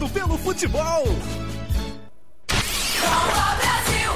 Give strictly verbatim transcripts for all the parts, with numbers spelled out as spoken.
Bosco pelo futebol. Copa Brasil,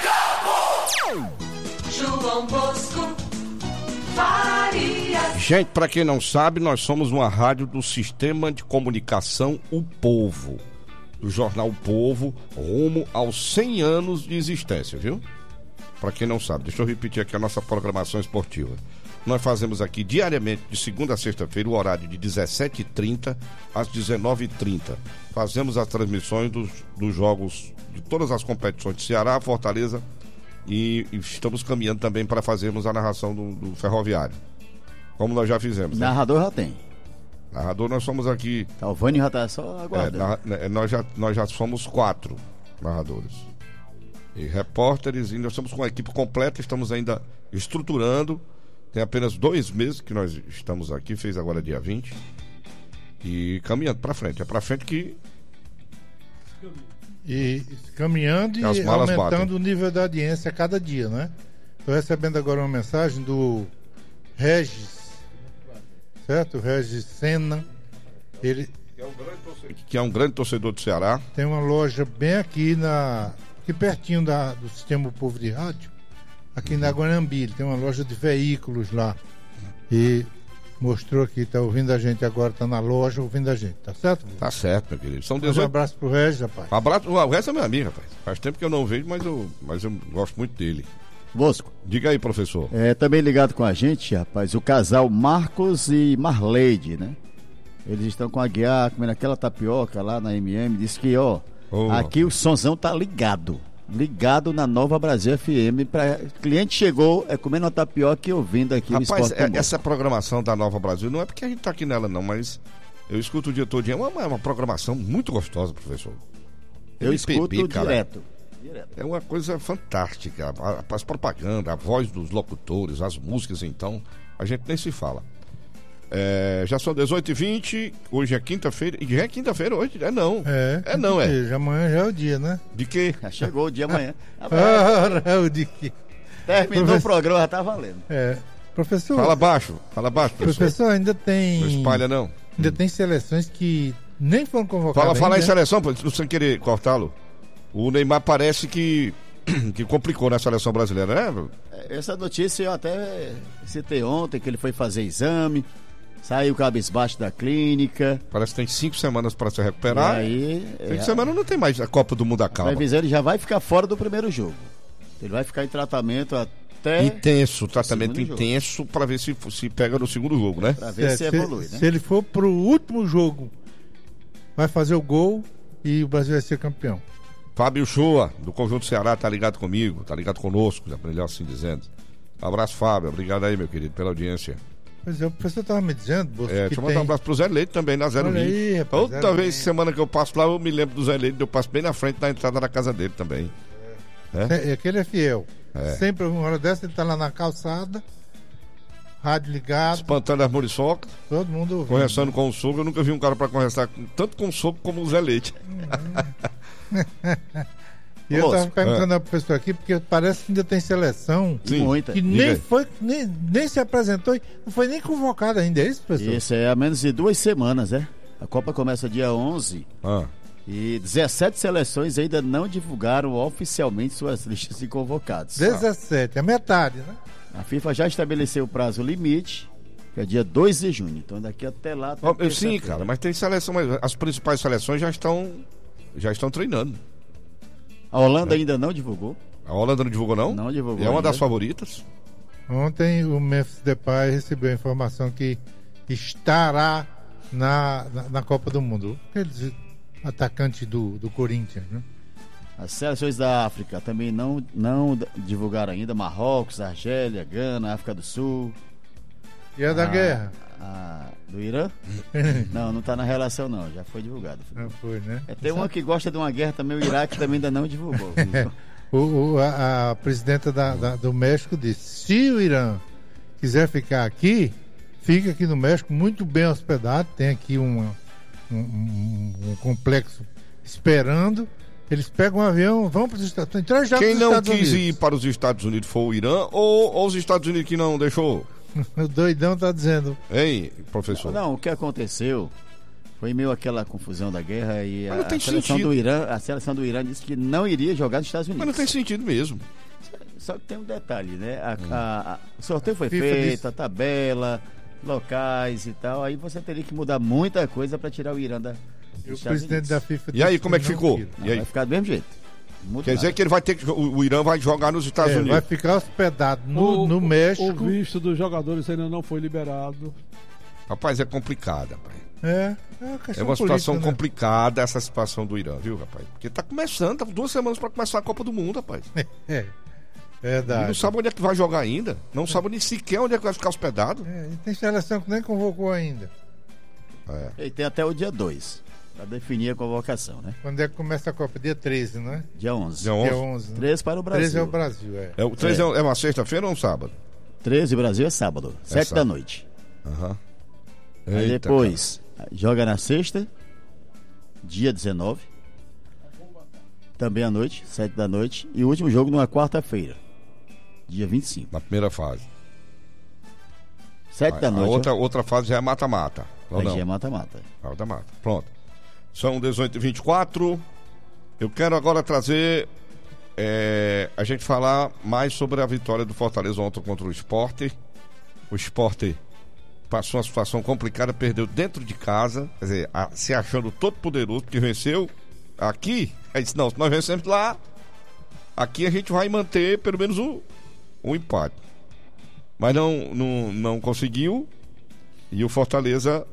Campo. João Bosco, Farias. Gente, para quem não sabe, nós somos uma rádio do Sistema de Comunicação O Povo, do jornal O Povo, rumo aos cem anos de existência, viu? Para quem não sabe, deixa eu repetir aqui a nossa programação esportiva. Nós fazemos aqui diariamente, de segunda a sexta-feira, o horário de dezessete e trinta às dezenove e trinta. Fazemos as transmissões dos, dos jogos de todas as competições de Ceará, Fortaleza, e, e estamos caminhando também para fazermos a narração do, do Ferroviário, como nós já fizemos. Né? Narrador já tem. Narrador, nós somos aqui... Tá, o Vânio já tá só aguardando. É, na, nós, já, nós já somos quatro narradores. E repórteres, e nós estamos com a equipe completa, estamos ainda estruturando. Tem apenas dois meses que nós estamos aqui, fez agora dia vinte. E caminhando para frente. É para frente que... E caminhando e aumentando batem. O nível da audiência a cada dia, né? Estou recebendo agora uma mensagem do Regis, certo? Regis Sena. Ele que é um grande torcedor, que é um grande torcedor do Ceará. Tem uma loja bem aqui, na, aqui pertinho da, do Sistema Povo de Rádio, aqui uhum. na Guanambi. Ele tem uma loja de veículos lá. E mostrou aqui, tá ouvindo a gente agora, tá na loja ouvindo a gente, tá certo? Tá certo, meu querido. São dezoito... Um abraço pro Regis, rapaz. Um abraço, o Regis é meu amigo, rapaz. Faz tempo que eu não vejo, mas eu, mas eu gosto muito dele. Bosco. Diga aí, professor. É, também ligado com a gente, rapaz, o casal Marcos e Marleide, né? Eles estão com a Guiar, comendo aquela tapioca lá na M M, diz que, ó, oh. aqui o sonzão tá ligado. Ligado na Nova Brasil F M. Pra... cliente chegou, é comendo uma tapioca e ouvindo aqui rapaz, o Esporte é, essa programação da Nova Brasil não é porque a gente tá aqui nela não, mas eu escuto o dia todo. É uma, uma programação muito gostosa, professor. Eu M P B, escuto cara, direto. direto. É uma coisa fantástica. As propagandas, a voz dos locutores, as músicas, então, a gente nem se fala. É, já são dezoito e vinte, hoje é quinta-feira. E já é quinta-feira hoje? É não. É, é não, é. Já amanhã já é o dia, né? De quê? Já chegou o dia amanhã. Ora, é o de quê? Terminou Professor... o programa, já tá valendo. É. Professor. Fala baixo, fala baixo, professor. Professor, ainda tem. Não espalha, não. Ainda hum. tem seleções que nem foram convocadas. Fala, falar ainda. em seleção, sem querer cortá-lo. O Neymar parece que. que complicou na seleção brasileira, né? Essa notícia eu até citei ontem, que ele foi fazer exame. Saiu cabisbaixo da clínica. Parece que tem cinco semanas para se recuperar. E aí, Fim é, de semana não tem mais a Copa do Mundo acaba. Ele já vai ficar fora do primeiro jogo. Ele vai ficar em tratamento até... Intenso, tratamento intenso para ver se, se pega no segundo jogo, né? Para ver é, se, se evolui, se, né? Se ele for pro último jogo, vai fazer o gol e o Brasil vai ser campeão. Fábio Shoa, do Conjunto Ceará, tá ligado comigo, tá ligado conosco, já melhor assim dizendo. Um abraço, Fábio. Obrigado aí, meu querido, pela audiência. Pois é, o professor estava me dizendo, Bolso, é, deixa eu mandar tem... um abraço pro Zé Leite também, na zero vinte. Toda vez, semana que eu passo lá, eu me lembro do Zé Leite, eu passo bem na frente da entrada da casa dele também. É, é que ele é fiel. É. Sempre, uma hora dessa, ele tá lá na calçada, rádio ligado. Espantando as muriçocas. Todo mundo ouvindo. Conversando com o sogro, eu nunca vi um cara para conversar tanto com o sogro como o Zé Leite. Uhum. E eu estava perguntando é. ao professor aqui, porque parece que ainda tem seleção. Sim. Muita. Que nem, foi, nem, nem se apresentou, não foi nem convocada ainda, é isso, professor? Isso é há menos de duas semanas, né? A Copa começa dia onze. Ah. E dezessete seleções ainda não divulgaram oficialmente suas listas de convocados. dezessete, é metade, né? A FIFA já estabeleceu o prazo limite, que é dia dois de junho. Então daqui até lá... Oh, eu, sim, cara, mas tem seleção, mas as principais seleções já estão, já estão treinando. A Holanda é. ainda não divulgou. A Holanda não divulgou, não? Não divulgou. É uma ainda. das favoritas. Ontem o Memphis Depay recebeu a informação que estará na, na, na Copa do Mundo. Aqueles atacantes do, do Corinthians, né? As seleções da África também não, não divulgaram ainda. Marrocos, Argélia, Gana, África do Sul. E a da a, guerra? A, do Irã? Não, não está na relação não, já foi divulgado. Não foi, né? É, tem uma que gosta de uma guerra também, o Iraque também ainda não divulgou. É, o, o, a, a presidenta da, da, do México disse, se o Irã quiser ficar aqui, fica aqui no México muito bem hospedado, tem aqui uma, um, um, um complexo esperando, eles pegam um avião, vão para os Estados Unidos. Quem não quis ir para os Estados Unidos foi o Irã ou, ou os Estados Unidos que não deixou? O doidão tá dizendo. Ei, professor. Não, o que aconteceu Foi meio aquela confusão da guerra e a, Mas não tem a seleção sentido. do Irã, a seleção do Irã disse que não iria jogar nos Estados Unidos. Mas não tem sentido mesmo. Só que tem um detalhe, né? A, a- a- o sorteio foi FIFA feito, disse- a tabela, locais e tal. Aí você teria que mudar muita coisa para tirar o Irã da. E o dos Estados presidente Unidos. da FIFA E aí, disse como é que não ficou? tira. Não, E aí? vai ficar do mesmo jeito. Muda Quer dizer nada. que ele vai ter que. O, o Irã vai jogar nos Estados É, Unidos. vai ficar hospedado no, O- no México. O visto dos jogadores ainda não foi liberado. Rapaz, é complicado, rapaz. É, é uma É questão uma situação política, né? complicada essa situação do Irã, viu, rapaz? Porque tá começando, tá duas semanas pra começar a Copa do Mundo, rapaz. É, E verdade. não sabe onde é que vai jogar ainda. Não sabe nem sequer onde é que vai ficar hospedado. É, e tem seleção que nem convocou ainda. É. E tem até o dia dois para definir a convocação, né? Quando é que começa a Copa? Dia treze, não é? Dia onze. Dia Dia onze. onze. Né? treze para o Brasil. treze é o Brasil, é. É, o três é. é uma sexta-feira ou um sábado? treze Brasil é sábado, sete da sábado. noite. Aham. Aí Eita, depois joga na sexta, dia dezenove. Também à noite, sete da noite. E o último jogo numa quarta-feira, dia vinte e cinco. cara, na primeira fase. sete da A noite. outra, outra fase já é mata-mata. Ou Aí não? já é mata-mata. Mata-mata. Pronto. São dezoito e vinte e quatro. Eu quero agora trazer. é, a gente falar mais sobre a vitória do Fortaleza ontem contra o Sport. O Sport passou uma situação complicada, perdeu dentro de casa, quer dizer, a- se achando todo poderoso, porque venceu aqui. Aí disse: não, se nós vencemos lá, aqui a gente vai manter pelo menos o, o empate. Mas não, não, não conseguiu. E o Fortaleza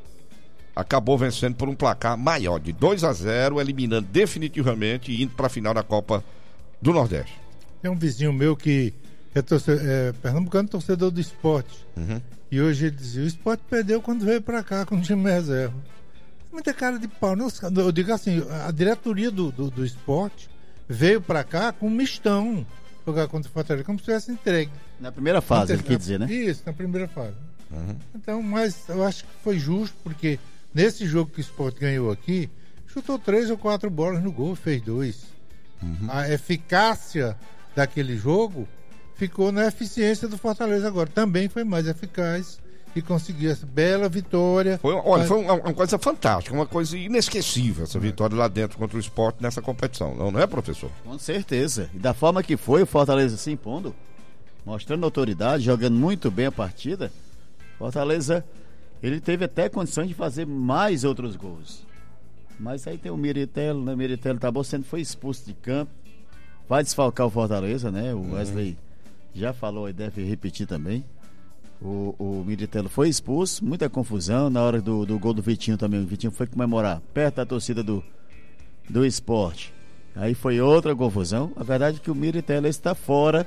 acabou vencendo por um placar maior, de dois a zero, eliminando definitivamente e indo para a final da Copa do Nordeste. Tem um vizinho meu que é, torce- é pernambucano, torcedor do esporte. Uhum. E hoje ele dizia: o esporte perdeu quando veio pra cá com o time reserva. Muita cara de pau. Não, eu digo assim: a diretoria do, do, do esporte veio pra cá com um mistão jogar contra o Fortaleza, como se tivesse entregue. Na primeira fase, ele quer dizer, né? Isso, na primeira fase. Uhum. Então, mas eu acho que foi justo, porque nesse jogo que o Sport ganhou aqui, chutou três ou quatro bolas no gol, fez dois. Uhum. A eficácia daquele jogo ficou na eficiência do Fortaleza agora. Também foi mais eficaz e conseguiu essa bela vitória. Foi, olha, Mas- foi uma, uma coisa fantástica, uma coisa inesquecível essa vitória lá dentro contra o Sport nessa competição, não, não é, professor? Com certeza. E da forma que foi, o Fortaleza se impondo, mostrando autoridade, jogando muito bem a partida, Fortaleza, ele teve até condições de fazer mais outros gols. Mas aí tem o Miritello, né? Miritello acabou sendo, foi expulso de campo. Vai desfalcar o Fortaleza, né? O Wesley já falou e deve repetir também. O, o Miritello foi expulso, muita confusão na hora do, do gol do Vitinho também. O Vitinho foi comemorar perto da torcida do, do esporte. Aí foi outra confusão. A verdade é que o Miritello está fora,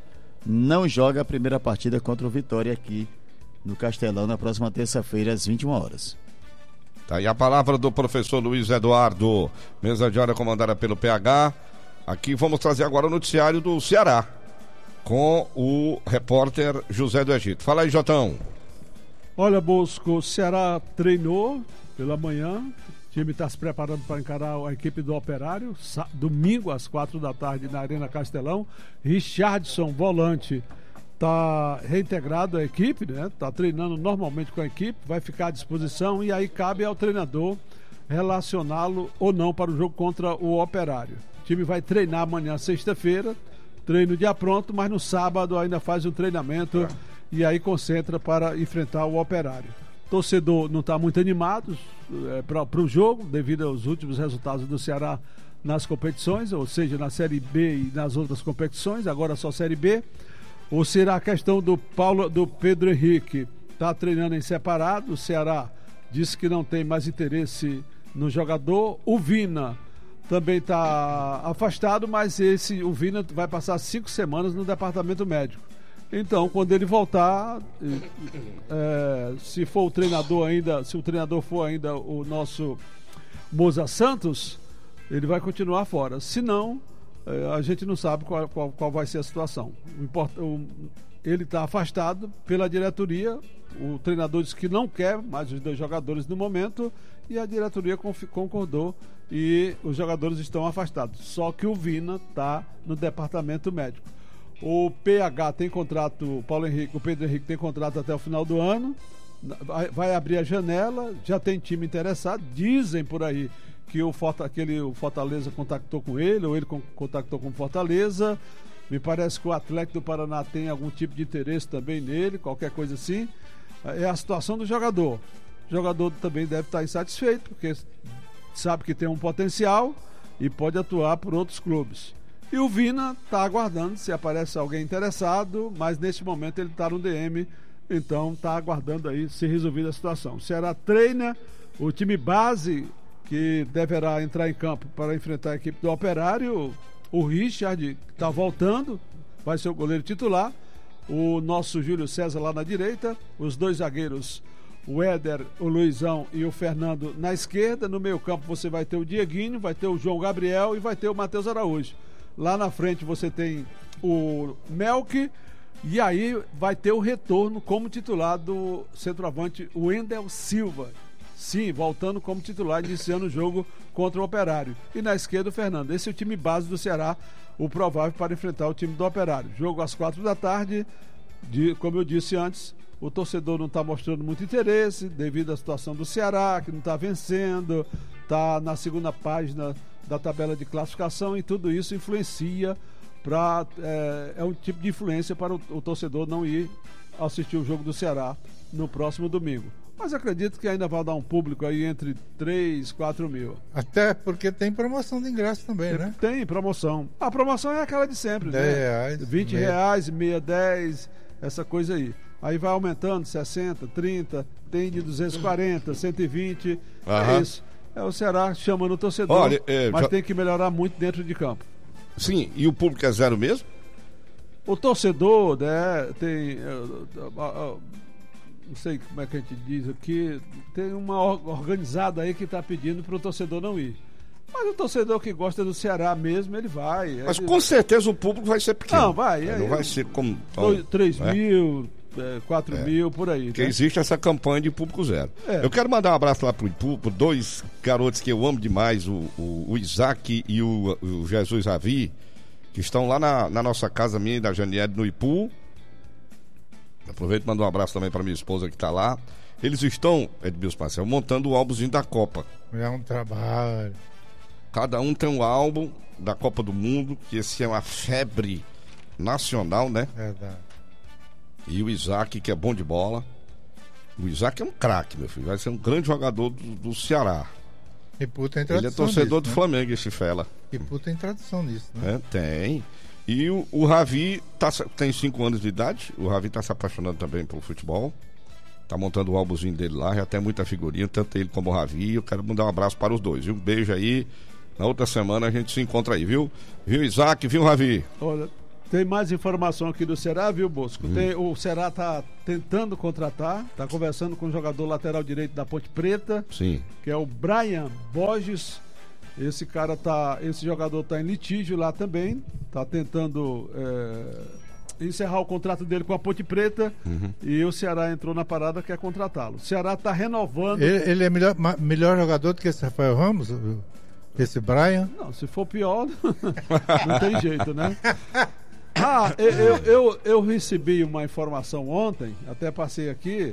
não joga a primeira partida contra o Vitória aqui no Castelão na próxima terça-feira às vinte e uma horas. Tá aí a palavra do professor Luiz Eduardo, mesa de hora comandada pelo P H. Aqui vamos trazer agora o noticiário do Ceará, com o repórter José do Egito. Fala aí, Jotão. Olha, Bosco, o Ceará treinou pela manhã. O time está se preparando para encarar a equipe do Operário. Sa- Domingo, às quatro da tarde, na Arena Castelão. Richardson, volante, está reintegrado à equipe, né? Está treinando normalmente com a equipe, vai ficar à disposição e aí cabe ao treinador relacioná-lo ou não para o jogo contra o Operário. O time vai treinar amanhã, sexta-feira, treino dia pronto, mas no sábado ainda faz um treinamento e aí concentra para enfrentar o Operário. Torcedor não está muito animado é, para o jogo, devido aos últimos resultados do Ceará nas competições, ou seja, na Série B e nas outras competições, agora só Série B. Ou será a questão do Paulo, do Pedro Henrique, está treinando em separado? O Ceará disse que não tem mais interesse no jogador. O Vina também está afastado, mas esse, o Vina vai passar cinco semanas no departamento médico. Então, quando ele voltar, é, se for o treinador ainda, se o treinador for ainda o nosso Moza Santos, ele vai continuar fora. Se não, é, a gente não sabe qual, qual, qual vai ser a situação. O import, o, ele está afastado pela diretoria, o treinador disse que não quer mais os dois jogadores no momento e a diretoria conf, concordou e os jogadores estão afastados. Só que o Vina está no departamento médico. O P H tem contrato, o Paulo Henrique, o Pedro Henrique tem contrato até o final do ano vai, vai abrir a janela, já tem time interessado, dizem por aí que o, Forta, aquele, o Fortaleza contactou com ele, ou ele con- contactou com o Fortaleza. Me parece que o Atlético do Paraná tem algum tipo de interesse também nele, qualquer coisa assim. É a situação do jogador. O jogador também deve estar insatisfeito, porque sabe que tem um potencial e pode atuar por outros clubes. E o Vina está aguardando se aparece alguém interessado, mas neste momento ele está no D M, então está aguardando aí se resolvida a situação. O Ceará treina o time base que deverá entrar em campo para enfrentar a equipe do Operário. O Richard está voltando, vai ser o goleiro titular. O nosso Júlio César lá na direita, os dois zagueiros, o Éder, o Luizão e o Fernando na esquerda. No meio campo você vai ter o Dieguinho, vai ter o João Gabriel e vai ter o Matheus Araújo. Lá na frente você tem o Melk e aí vai ter o retorno como titular do centroavante Wendel Silva. Sim, voltando como titular, iniciando o jogo contra o Operário. E na esquerda o Fernando. Esse é o time base do Ceará, o provável para enfrentar o time do Operário. Jogo às quatro da tarde, de, como eu disse antes, o torcedor não está mostrando muito interesse devido à situação do Ceará, que não está vencendo, está na segunda página da tabela de classificação e tudo isso influencia para é, é um tipo de influência para o, o torcedor não ir assistir o jogo do Ceará no próximo domingo. Mas acredito que ainda vai dar um público aí entre três, quatro mil. Até porque tem promoção de ingresso também, né? Tem promoção. A promoção é aquela de sempre, dez né? reais. vinte reais, meia, dez, essa coisa aí. Aí vai aumentando, sessenta, trinta, tem de duzentos e quarenta, cento e vinte. Aham. É isso. É o Ceará chamando o torcedor, Olha, é, mas já... tem que melhorar muito dentro de campo. Sim, e o público é zero mesmo? O torcedor, né, tem... Uh, uh, uh, uh, não sei como é que a gente diz aqui, tem uma organizada aí que está pedindo para o torcedor não ir. Mas o torcedor que gosta do Ceará mesmo, ele vai. Mas ele... com certeza o público vai ser pequeno. Não, vai. Não É, vai é, ser como... três né? mil, quatro É. mil, por aí. Porque né? existe essa campanha de público zero. É. Eu quero mandar um abraço lá pro Ipu, por dois garotos que eu amo demais, o, o, o Isaac e o, o Jesus Ravi, que estão lá na, na nossa casa, minha e da Janiele, no Ipu. Aproveito e mando um abraço também para minha esposa que está lá. Eles estão, Edmilson Marcel, montando o álbumzinho da Copa. É um trabalho. Cada um tem um álbum da Copa do Mundo, que esse é uma febre nacional, né? Verdade. E o Isaac, que é bom de bola. O Isaac é um craque, meu filho. Vai ser um grande jogador do, do Ceará. E puta tem tradição Ele é torcedor disso, do né? Flamengo, esse fela. E puta tem tradição nisso, né? É, tem. E o, o Ravi tá, tem cinco anos de idade. O Ravi tá se apaixonando também pelo futebol. Tá montando o álbumzinho dele lá. Já tem muita figurinha, tanto ele como o Ravi. Eu quero mandar um abraço para os dois. E um beijo aí. Na outra semana a gente se encontra aí, viu? Viu, Isaac? Viu, Ravi? Olha, tem mais informação aqui do Ceará, viu, Bosco? Hum. Tem, o Ceará tá tentando contratar, tá conversando com o jogador lateral direito da Ponte Preta, Sim. que é o Brian Borges. Esse cara tá, esse jogador tá em litígio lá também, tá tentando é, encerrar o contrato dele com a Ponte Preta, Uhum. e o Ceará entrou na parada, quer contratá-lo. O Ceará tá renovando. Ele, ele é melhor, ma- melhor jogador do que esse Rafael Ramos? Esse Brian? Não, se for pior, não tem jeito, né? Ah, eu, eu, eu, eu recebi uma informação ontem, até passei aqui,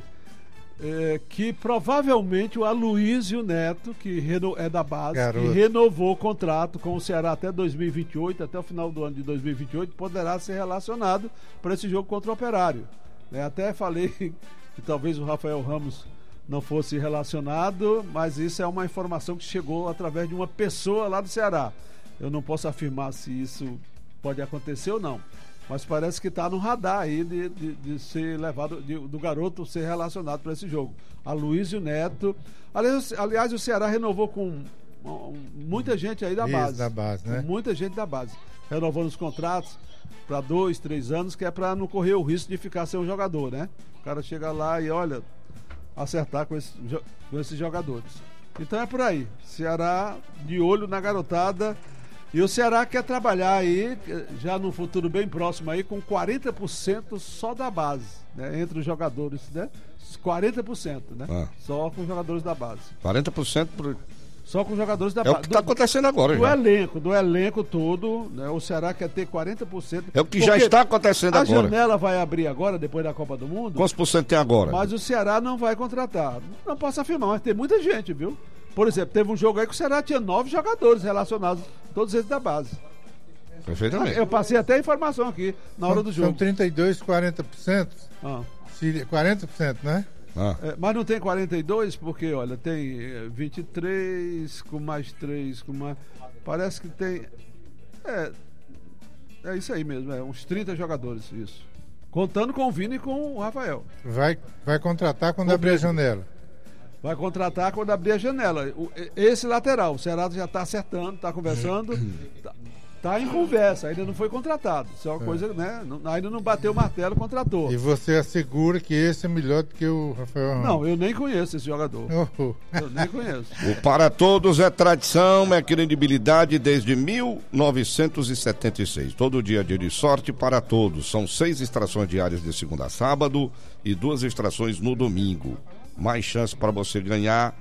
é, que provavelmente o Aloysio Neto, que reno, é da base, Garoto. que renovou o contrato com o Ceará até dois mil e vinte e oito, até o final do ano de dois mil e vinte e oito, poderá ser relacionado para esse jogo contra o Operário. Né? Até falei que talvez o Rafael Ramos não fosse relacionado, mas isso é uma informação que chegou através de uma pessoa lá do Ceará. Eu não posso afirmar se isso pode acontecer ou não, mas parece que está no radar aí de, de, de ser levado, de, do garoto ser relacionado para esse jogo. Aloysio Neto. Aliás, aliás, o Ceará renovou com um, muita gente aí da Isso, base. da base, né? Muita gente da base. Renovando os contratos para dois, três anos, que é para não correr o risco de ficar sem um jogador, né? O cara chega lá e olha, acertar com, esse, com esses jogadores. Então é por aí. Ceará de olho na garotada. E o Ceará quer trabalhar aí, já no futuro bem próximo aí, com quarenta por cento só da base, né? Entre os jogadores, né? quarenta por cento, né? Ah. Só com os jogadores da base. quarenta por cento pro, Só com os jogadores da É o base. que está acontecendo agora, Do já. elenco, do elenco todo, né, o Ceará quer ter quarenta por cento. É o que já está acontecendo a agora. A janela vai abrir agora, depois da Copa do Mundo. Quantos por cento tem agora? Mas o Ceará não vai contratar. Não posso afirmar, mas tem muita gente, viu? Por exemplo, teve um jogo aí que o Ceará tinha nove jogadores relacionados, todos eles da base. Perfeitamente. Eu passei até a informação aqui na hora do jogo. São trinta e dois, quarenta por cento. Ah. quarenta por cento, né? Ah. É, mas não tem quarenta e dois, porque, olha, tem é, vinte e três com mais três, com mais. Parece que tem. É. É isso aí mesmo, é uns trinta jogadores, isso. Contando com o Vini e com o Rafael. Vai, vai contratar quando abrir a janela. Vai contratar quando abrir a janela. O, esse lateral, o Ceará já está acertando, está conversando. tá, tá em conversa, ainda não foi contratado. Isso é uma é. coisa, né? Não, ainda não bateu o martelo, contratou. E você assegura que esse é melhor do que o Rafael Ramos? Não, eu nem conheço esse jogador. Oh. Eu nem conheço. O Para Todos é tradição, é credibilidade desde mil novecentos e setenta e seis. Todo dia dia de sorte para todos. São seis extrações diárias de segunda a sábado e duas extrações no domingo. Mais chance para você ganhar.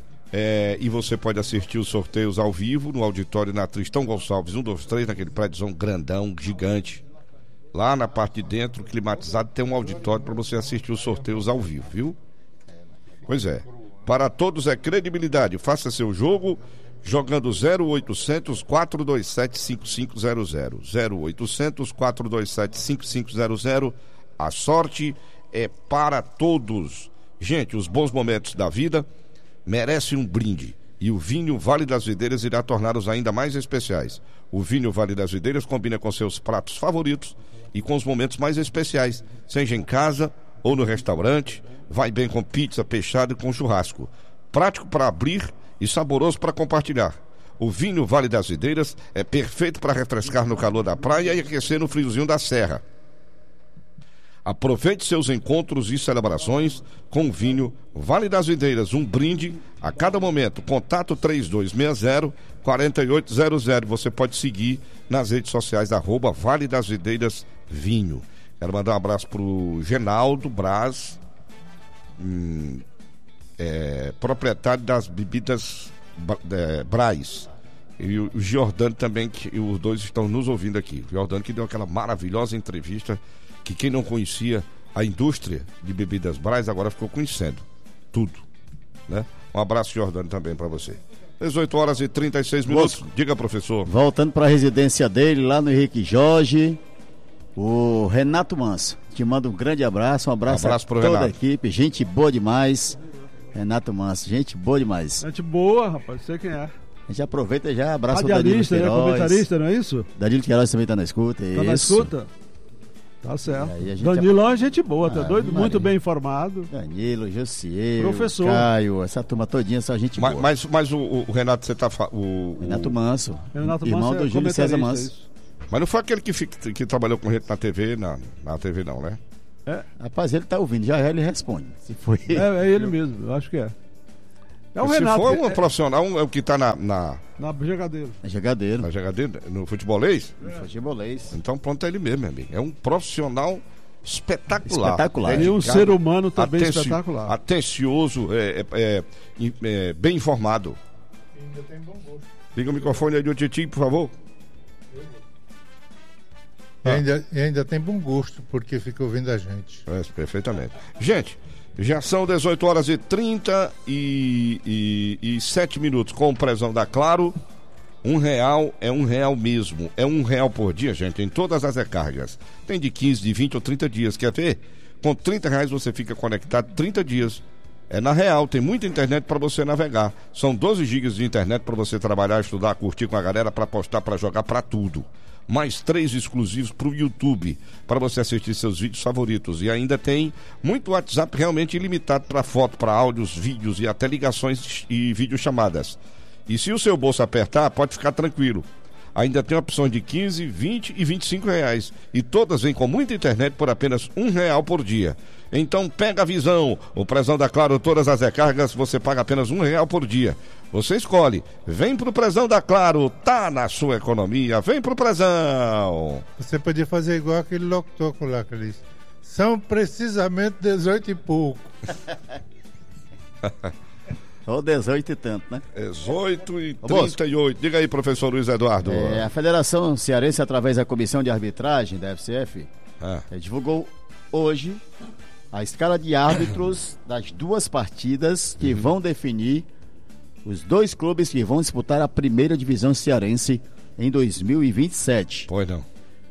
É, e você pode assistir os sorteios ao vivo no auditório na Tristão Gonçalves um dois três, naquele prédiozão grandão, gigante. Lá na parte de dentro, climatizado, tem um auditório para você assistir os sorteios ao vivo, viu? Pois é. Para Todos é credibilidade. Faça seu jogo jogando zero oitocentos, quatrocentos e vinte e sete, cinquenta e cinco zero zero. zero oitocentos, quatrocentos e vinte e sete, cinquenta e cinco zero zero. A sorte é para todos. Gente, os bons momentos da vida merece um brinde, e o vinho Vale das Videiras irá torná-los ainda mais especiais. O vinho Vale das Videiras combina com seus pratos favoritos e com os momentos mais especiais, seja em casa ou no restaurante. Vai bem com pizza, peixado e com churrasco. Prático para abrir e saboroso para compartilhar. O vinho Vale das Videiras é perfeito para refrescar no calor da praia e aquecer no friozinho da serra. Aproveite seus encontros e celebrações com o vinho Vale das Videiras, um brinde a cada momento. Contato três dois seis zero, quatro oito zero zero. Você pode seguir nas redes sociais, arroba Vale das Videiras Vinho. Quero mandar um abraço pro Genaldo Braz, hum, é, proprietário das bebidas é, Braz. E o Giordano também, que os dois estão nos ouvindo aqui. O Giordano que deu aquela maravilhosa entrevista, que quem não conhecia a indústria de bebidas Braz agora ficou conhecendo tudo, né? Um abraço, Jordano, também para você. dezoito horas e trinta e seis minutos. Moço, diga, professor. Voltando para a residência dele, lá no Henrique Jorge, o Renato Manso. Te manda um grande abraço, um abraço, um abraço a toda Renato. A equipe. Gente boa demais. Renato Manso, gente boa demais. Gente boa, rapaz, sei quem é. A gente aproveita e já abraça Radialista, o Danilo Queiroz. É comentarista, não é isso? Danilo Queiroz também tá na escuta. Tá isso. na escuta? Tá certo. Gente... Danilo é gente boa, tá ah, doido? Maria. Muito bem informado. Danilo, Josiel, professor Caio, essa turma todinha, só gente mas, boa. Mas, mas o, o Renato, você tá... O, Renato Manso, Renato irmão Manso do é Júlio César Manso. Isso. Mas não foi aquele que, fica, que trabalhou com gente na T V, na, na T V não, né? É. Rapaz, ele tá ouvindo, já, já ele responde. Se foi... é, é ele mesmo, eu acho que é. É o Se Renato. for um é, profissional, é o que tá na... Na, na jogadeira. Na jogadeira. Na jogadeira, no futebolês? No é. futebolês. Então pronto, é ele mesmo, meu amigo. É um profissional espetacular. Espetacular. E um ser humano também atenci... espetacular. Atencioso, é, é, é, é, bem informado. E ainda tem bom gosto. Liga o microfone aí do Titi, por favor. E ainda, e ainda tem bom gosto, porque fica ouvindo a gente. É, perfeitamente. Gente, já são dezoito horas e trinta e sete minutos. Com o prezão da Claro, um real é um real mesmo. É um real por dia, gente, em todas as recargas. Tem de quinze, de vinte ou trinta dias. Quer ver? Com trinta reais você fica conectado trinta dias. É na Real, tem muita internet para você navegar. São doze gigas de internet para você trabalhar, estudar, curtir com a galera, para postar, para jogar, para tudo. Mais três exclusivos para o YouTube, para você assistir seus vídeos favoritos. E ainda tem muito WhatsApp realmente ilimitado para foto, para áudios, vídeos e até ligações e videochamadas. E se o seu bolso apertar, pode ficar tranquilo. Ainda tem opções de quinze, vinte e vinte e cinco reais. E todas vêm com muita internet por apenas um real por dia. Então pega a visão. O prezão da Claro, todas as recargas, você paga apenas um real por dia. Você escolhe. Vem pro prezão da Claro. Tá na sua economia. Vem pro prezão. Você podia fazer igual aquele locutor lá que ele disse. São precisamente dezoito e pouco. Ou dezoito e tanto, né? dezoito e trinta e oito. Diga aí, professor Luiz Eduardo. É, a Federação Cearense, através da Comissão de Arbitragem da F C F, Ah. é, divulgou hoje a escala de árbitros das duas partidas que vão definir os dois clubes que vão disputar a primeira divisão cearense em dois mil e vinte e sete. Pois não.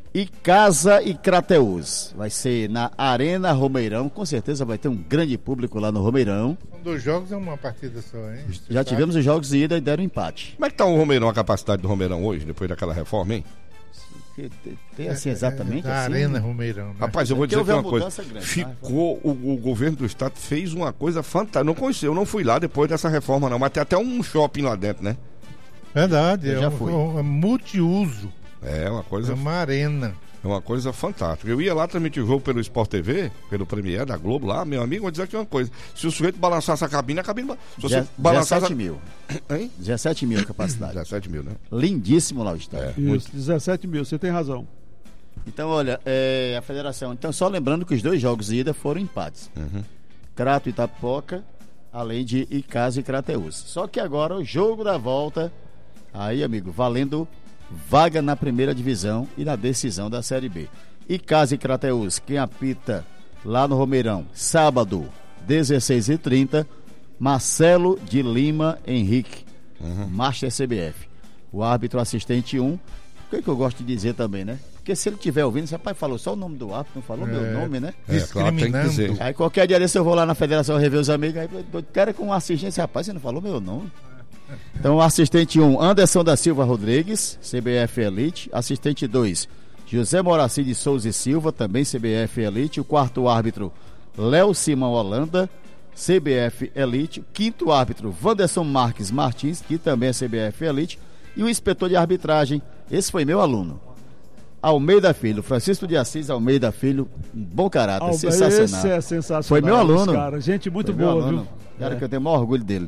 Icasa e Crateús. Vai ser na Arena Romeirão. Com certeza vai ter um grande público lá no Romeirão. São dois jogos, é uma partida só, hein? Você Já sabe? tivemos os jogos de ida e deram empate. Como é que tá o Romeirão, a capacidade do Romeirão hoje, depois daquela reforma, hein? Que tem- Tem assim exatamente É, da assim. Arena Romeirão, né? Rapaz, eu vou Porque dizer houve aqui uma uma coisa. mudança grande, Ficou, o, o governo do estado fez uma coisa fantástica. Não conheci, eu não fui lá depois dessa reforma, não. Mas tem até um shopping lá dentro, né? Verdade, Eu é já um, fui. um- é multiuso. É uma É coisa, uma arena. é uma coisa fantástica. Eu ia lá transmitir o jogo pelo Sport T V, pelo Premier da Globo lá, meu amigo, vou dizer aqui uma coisa. Se o sujeito balançasse a cabine, a cabine. ba- Se você Deze- balançasse. dezessete mil. A... Hein? dezessete mil a capacidade. dezessete mil, né? Lindíssimo lá o estádio. Isso, dezessete mil, você tem razão. Então, olha, é, a federação. Então, só lembrando que os dois jogos de ida foram empates: Uhum. Crato e Itapipoca, além de Icasa e Crateús. Só que agora o jogo da volta, aí, amigo, valendo vaga na primeira divisão e na decisão da Série B. Icasa e Crateús, quem apita lá no Romeirão, sábado, dezesseis e trinta, Marcelo de Lima Henrique, Master C B F. O árbitro assistente um. O que, é que eu gosto de dizer também, né? Porque se ele estiver ouvindo, esse rapaz falou só o nome do árbitro, não falou meu É. nome, né? É, claro, tem que Discriminando. dizer. Aí qualquer dia desse eu vou lá na federação rever os amigos, aí eu quero com um assistente, rapaz, você não falou meu nome. Então, assistente um, Anderson da Silva Rodrigues, C B F Elite. Assistente dois, José Moraci de Souza e Silva, também C B F Elite. O quarto árbitro, Léo Simão Holanda, C B F Elite. O quinto árbitro, Wanderson Marques Martins, que também é C B F Elite. E o inspetor de arbitragem, esse foi meu aluno, Almeida Filho, Francisco de Assis Almeida Filho, um bom caráter, Alba, sensacional. Esse é sensacional. Foi meu esse aluno. Cara. Gente muito Foi meu boa, aluno. viu? Cara É. que eu tenho o maior orgulho dele.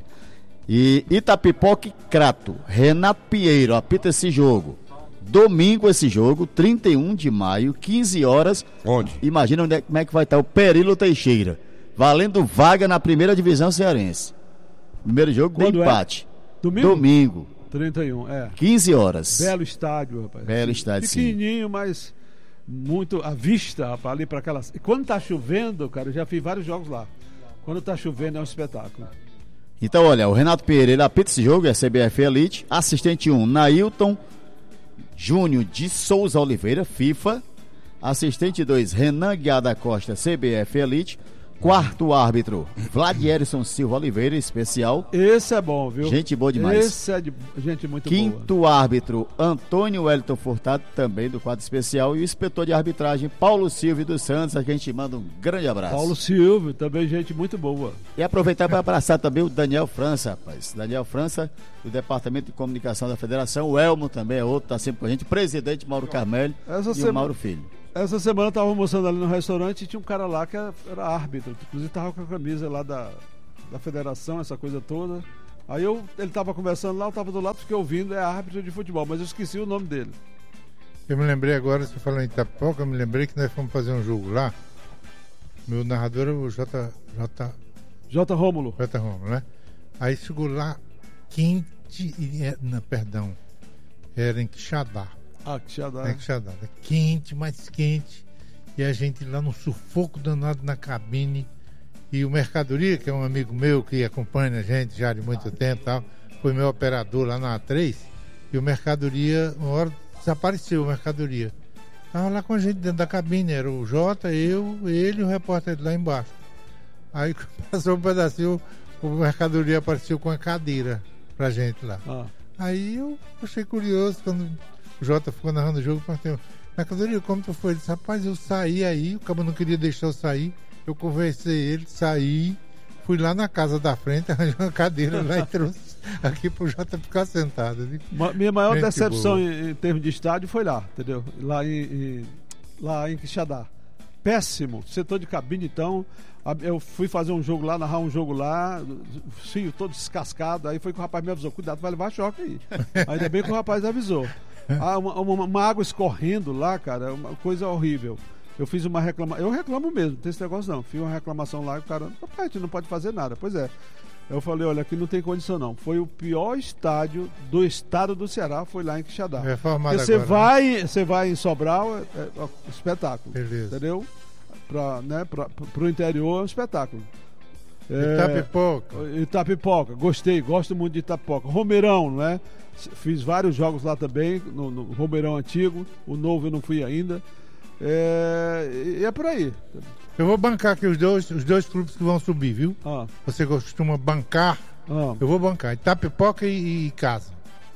E Itapipoca e Crato, Renato Pinheiro apita esse jogo. Domingo esse jogo, trinta e um de maio, quinze horas. Onde? Imagina onde é, como é que vai estar o Perilo Teixeira, valendo vaga na primeira divisão cearense. Primeiro jogo de Quando é? empate. Domingo? Domingo, trinta e um, é. quinze horas. Belo estádio, rapaz. Belo estádio, sim. Pequenininho, mas muito à vista, rapaz, ali para aquelas. E quando tá chovendo, cara, eu já fiz vários jogos lá. Quando tá chovendo é um espetáculo. Então, olha, o Renato Pinheiro, ele apita esse jogo, é C B F Elite. Assistente um, Nailton Júnior de Souza Oliveira, FIFA. Assistente dois, Renan Guiar da Costa, C B F Elite. Quarto árbitro, Vladierson Silva Oliveira, especial. Esse é bom, viu? Gente boa demais. Esse é de gente muito Quinto boa. árbitro, Antônio Wellington Furtado, também do quadro especial. E o inspetor de arbitragem, Paulo Silvio dos Santos, a quem te manda um grande abraço. Paulo Silvio, também gente muito boa. E aproveitar para abraçar também o Daniel França, rapaz. Daniel França, do Departamento de Comunicação da Federação. O Elmo também é outro, tá sempre com a gente. Presidente Mauro Carmelho Essa e semana- o Mauro Filho. Essa semana eu tava almoçando ali no restaurante e tinha um cara lá que era era árbitro. Inclusive tava com a camisa lá da, da federação, essa coisa toda. Aí eu, ele tava conversando lá, eu tava do lado, fiquei ouvindo, é árbitro de futebol, mas eu esqueci o nome dele. Eu me lembrei agora, você falou em Itapipoca, eu me lembrei que nós fomos fazer um jogo lá. Meu narrador é o J. J. J. Rômulo. J. Romulo, né? Aí chegou lá, quente, e, é, não, perdão, era em Quixadá. Ah, que já dá. Né, Quixadá. Quente, mais quente. E a gente lá no sufoco danado na cabine. E o Mercadoria, que é um amigo meu que acompanha a gente já de muito tempo e tal, foi meu operador lá na A três. E o Mercadoria, uma hora desapareceu o Mercadoria. Tava lá com a gente dentro da cabine, era o Jota, eu, ele e o repórter lá embaixo. Aí passou um pedacinho, o Mercadoria apareceu com a cadeira pra gente lá. Ah. Aí eu achei curioso, quando o Jota ficou narrando o jogo, eu perguntei, Mercadoria, como tu foi? Ele disse, rapaz, eu saí aí, o cabo não queria deixar eu sair, eu conversei ele, saí, fui lá na casa da frente, arranjei uma cadeira lá e trouxe aqui pro Jota ficar sentado. Eu digo, Ma- Minha maior Gente decepção boa. em, em termos de estádio foi lá, entendeu? Lá em, em, lá em Quixadá. Péssimo. Setor de cabine, então. a- Eu fui fazer um jogo lá, narrar um jogo lá, fio todo descascado. Aí foi que o rapaz me avisou: cuidado, vai levar choque aí. Ainda bem que o rapaz avisou. Ah, uma, uma- uma água escorrendo lá, cara, uma coisa horrível. Eu fiz uma reclamação. Eu reclamo mesmo, não tem esse negócio não. Fiz uma reclamação lá e o cara, rapaz, a gente não pode fazer nada. Pois é. Eu falei, olha, aqui não tem condição não. Foi o pior estádio do estado do Ceará, foi lá em Quixadá. Reformado Porque você agora, vai, né? Você vai em Sobral, é, é um espetáculo. Beleza. Entendeu? Pra, né, pra, pro interior é um espetáculo. É, Itapipoca. Itapipoca, gostei, gosto muito de Itapipoca. Romeirão, né? Fiz vários jogos lá também, no, no Romeirão antigo. O novo eu não fui ainda. É, e é por aí. Eu vou bancar aqui os dois, os dois clubes que vão subir, viu? Ah. Você costuma bancar, Ah. eu vou bancar. Itapipoca e, e Casa.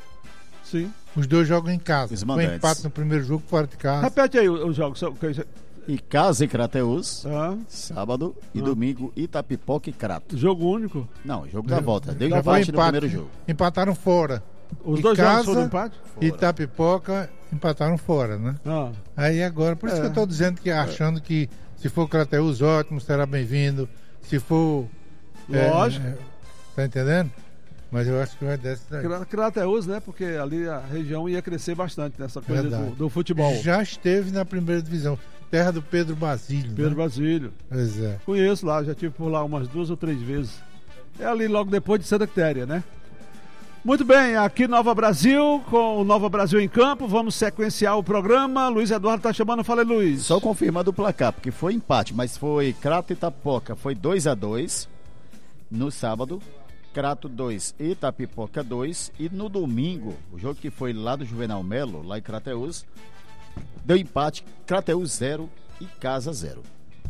Sim. Os dois jogam em casa. Os Foi mandantes. empate no primeiro jogo, fora de casa. Repete aí os jogos. só- que- E Casa e Crateús, Ah, sábado e domingo Itapipoca e Crato. jogo único. Não, jogo da volta. Deu Já foi empate no primeiro jogo. Empataram fora. Os E dois jogos Casa foram empate? e Itapipoca empataram fora, né? Ah. Aí agora, por isso É. que eu estou dizendo que achando que se for Crateús, ótimo, será bem-vindo. Se for. Lógico. é, tá entendendo? Mas eu acho que vai dessa daí. Cra- Crateús, né? Porque ali a região ia crescer bastante nessa coisa do, Verdade. do futebol. Já esteve na primeira divisão. Terra do Pedro Basílio. Pedro né? Basílio. Pois é. Conheço lá, já tive por lá umas duas ou três vezes. É ali logo depois de Santa Quitéria, né? Muito bem, aqui Nova Brasil, com o Nova Brasil em campo, vamos sequenciar o programa. Luiz Eduardo tá chamando, fala aí, Luiz. Só confirmando o placar, porque foi empate, mas foi Crato e Itapipoca, foi dois a dois no sábado. Crato dois, Itapipoca dois. E no domingo, o jogo que foi lá do Juvenal Melo, lá em Crateús, deu empate, Crateús zero e Casa zero.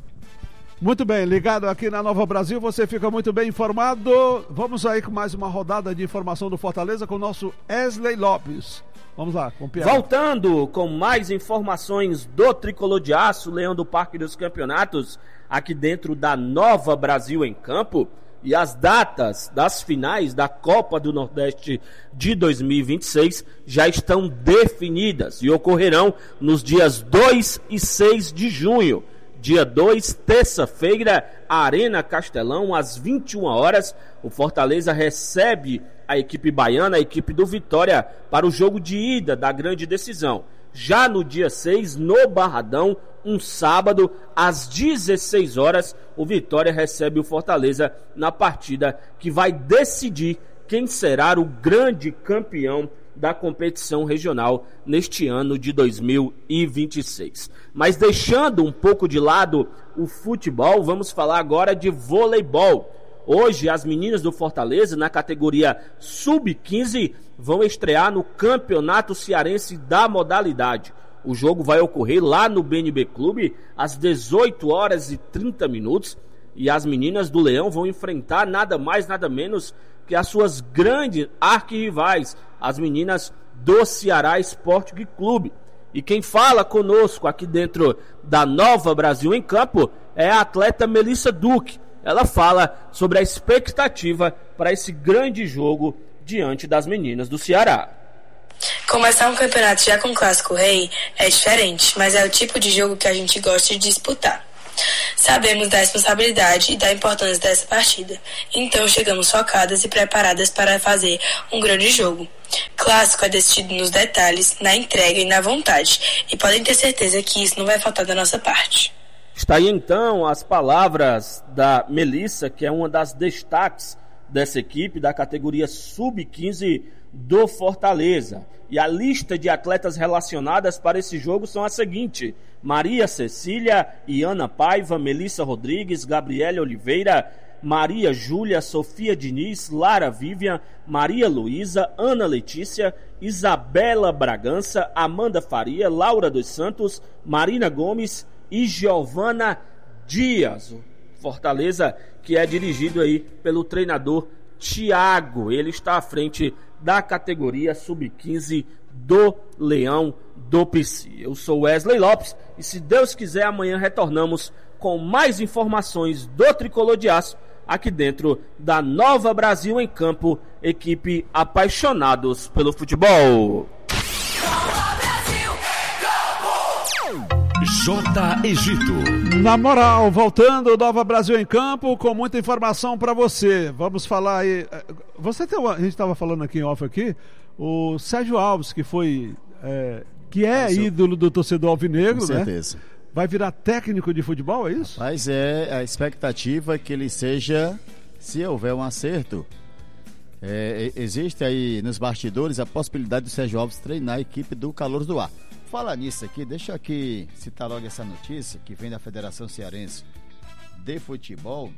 Muito bem, ligado aqui na Nova Brasil, você fica muito bem informado. Vamos aí com mais uma rodada de informação do Fortaleza com o nosso Wesley Lopes. Vamos lá, com o Pierre. Voltando com mais informações do Tricolor de Aço, Leão do Parque dos Campeonatos, aqui dentro da Nova Brasil em Campo. E as datas das finais da Copa do Nordeste de dois mil e vinte e seis já estão definidas e ocorrerão nos dias dois e seis de junho. Dia dois, terça-feira, Arena Castelão, às vinte e uma horas, o Fortaleza recebe a equipe baiana, a equipe do Vitória, para o jogo de ida da grande decisão. Já no dia seis, no Barradão, um sábado, às dezesseis horas, o Vitória recebe o Fortaleza na partida que vai decidir quem será o grande campeão da competição regional neste ano de dois mil e vinte e seis. Mas deixando um pouco de lado o futebol, vamos falar agora de voleibol. Hoje, as meninas do Fortaleza, na categoria sub quinze, vão estrear no Campeonato Cearense da modalidade. O jogo vai ocorrer lá no B N B Clube, às dezoito horas e trinta minutos, e as meninas do Leão vão enfrentar nada mais, nada menos que as suas grandes arquirrivais, as meninas do Ceará Esporte Clube. E quem fala conosco aqui dentro da Nova Brasil em Campo é a atleta Melissa Duque. Ela fala sobre a expectativa para esse grande jogo diante das meninas do Ceará. Começar um campeonato já com o Clássico Rei é diferente, mas é o tipo de jogo que a gente gosta de disputar. Sabemos da responsabilidade e da importância dessa partida, então chegamos focadas e preparadas para fazer um grande jogo. Clássico é decidido nos detalhes, na entrega e na vontade, e podem ter certeza que isso não vai faltar da nossa parte. Está aí então as palavras da Melissa, que é uma das destaques dessa equipe da categoria sub quinze do Fortaleza. E a lista de atletas relacionadas para esse jogo são a seguinte: Maria Cecília, Iana Paiva, Melissa Rodrigues, Gabriela Oliveira, Maria Júlia, Sofia Diniz, Lara Vivian, Maria Luísa, Ana Letícia, Isabela Bragança, Amanda Faria, Laura dos Santos, Marina Gomes e Giovana Dias. O Fortaleza, que é dirigido aí pelo treinador Thiago. Ele está à frente da categoria sub quinze do Leão do Pici. Eu sou Wesley Lopes e, se Deus quiser, amanhã retornamos com mais informações do Tricolor de Aço aqui dentro da Nova Brasil em Campo, equipe apaixonados pelo futebol. J. Egito. Na moral, voltando, Nova Brasil em Campo, com muita informação para você. Vamos falar aí. Você tem uma, a gente estava falando aqui em off aqui, o Sérgio Alves, que foi, é, que é Isso. ídolo do torcedor alvinegro, Com né? certeza. Vai virar técnico de futebol, é isso? Mas é a expectativa é que ele seja se houver um acerto, é, existe aí nos bastidores a possibilidade do Sérgio Alves treinar a equipe do Calouros do Ar. Falar nisso aqui, deixa eu aqui citar logo essa notícia que vem da Federação Cearense de Futebol.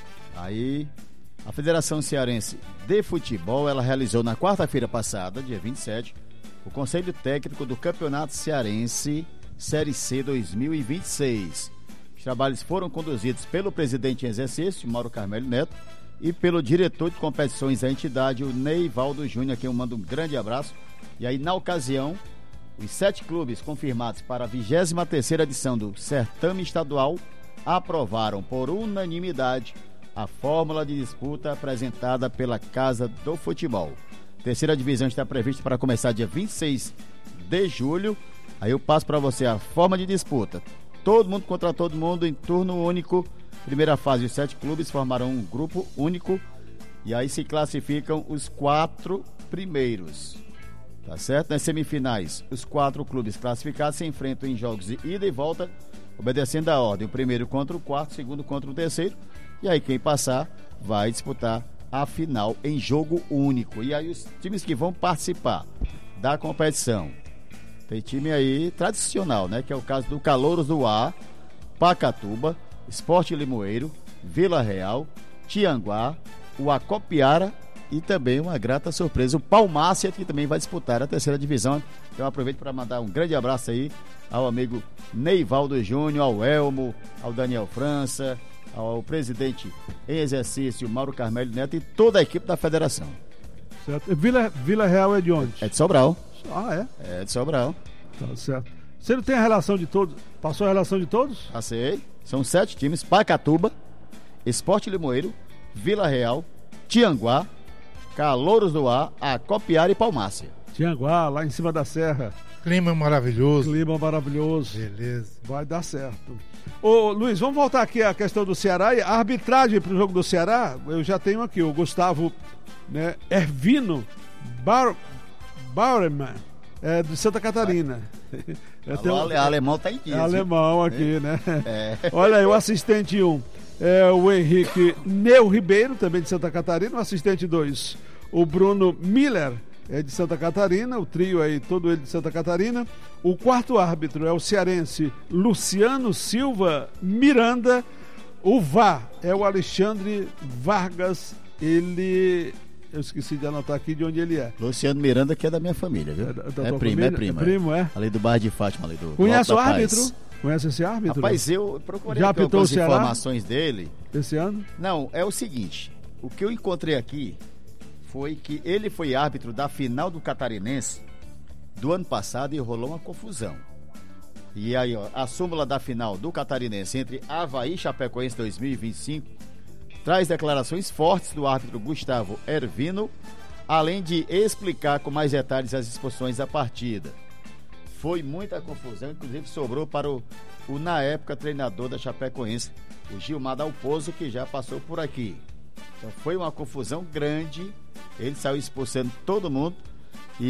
Aí, a Federação Cearense de Futebol, ela realizou na quarta-feira passada, dia vinte e sete, o Conselho Técnico do Campeonato Cearense Série C dois mil e vinte e seis. Os trabalhos foram conduzidos pelo presidente em exercício, Mauro Carmelo Neto, e pelo diretor de competições da entidade, o Neivaldo Júnior, a quem eu mando um grande abraço. E aí, na ocasião, os sete clubes confirmados para a vigésima terceira edição do Certame Estadual aprovaram por unanimidade a fórmula de disputa apresentada pela Casa do Futebol. A terceira divisão está prevista para começar dia vinte e seis de julho. Aí eu passo para você a forma de disputa. Todo mundo contra todo mundo em turno único. Primeira fase, os sete clubes formarão um grupo único e aí se classificam os quatro primeiros. Tá certo? Nas semifinais, os quatro clubes classificados se enfrentam em jogos de ida e volta, obedecendo a ordem. O primeiro contra o quarto, o segundo contra o terceiro. E aí quem passar vai disputar a final em jogo único. E aí os times que vão participar da competição. Tem time aí tradicional, né? Que é o caso do Calouros do Ar, Pacatuba, Sport Limoeiro, Vila Real, Tianguá, o Acopiara e também uma grata surpresa, o Palmácia, que também vai disputar a terceira divisão. Então aproveito para mandar um grande abraço aí ao amigo Neivaldo Júnior, ao Elmo, ao Daniel França, ao presidente em exercício, Mauro Carmelo Neto, e toda a equipe da federação. Certo. Vila, Vila Real é de onde? É de Sobral. Ah, é? É de Sobral. Tá certo. Você não tem a relação de todos? Passou a relação de todos? Passei. São sete times: Pacatuba, Sport Limoeiro, Vila Real, Tianguá, Calouros do Ar, Acopiara e Palmácia. Tianguá, lá em cima da serra. Clima maravilhoso. Clima maravilhoso. Beleza. Vai dar certo. Ô Luiz, vamos voltar aqui à questão do Ceará. E a arbitragem para o jogo do Ceará, eu já tenho aqui o Gustavo, né, Ervino Bar, Bauerman, é, de Santa Catarina. É, tem um, alemão tá em dia. É alemão aqui, é. né? É. Olha aí, o assistente um é o Henrique Neu Ribeiro, também de Santa Catarina. O assistente dois, o Bruno Miller, é de Santa Catarina. O trio aí, todo ele de Santa Catarina. O quarto árbitro é o cearense Luciano Silva Miranda. O V A R é o Alexandre Vargas. Ele... Eu esqueci de anotar aqui de onde ele é. Luciano Miranda, que é da minha família, viu? É, da, da é, primo, família? é primo, é primo. É Ali do bairro de Fátima, ali do... Conhece o árbitro? Conhece esse árbitro? Rapaz, eu procurei Já apitou algumas o Ceará? informações dele. Esse ano? Não, é o seguinte. O que eu encontrei aqui foi que ele foi árbitro da final do Catarinense do ano passado e rolou uma confusão. E aí, ó, a súmula da final do Catarinense entre Avaí e Chapecoense dois mil e vinte e cinco traz declarações fortes do árbitro Gustavo Ervino, além de explicar com mais detalhes as expulsões da partida. Foi muita confusão, inclusive sobrou para o, o na época, treinador da Chapecoense, o Gilmar Dalpozo, que já passou por aqui. Então foi uma confusão grande, ele saiu expulsando todo mundo,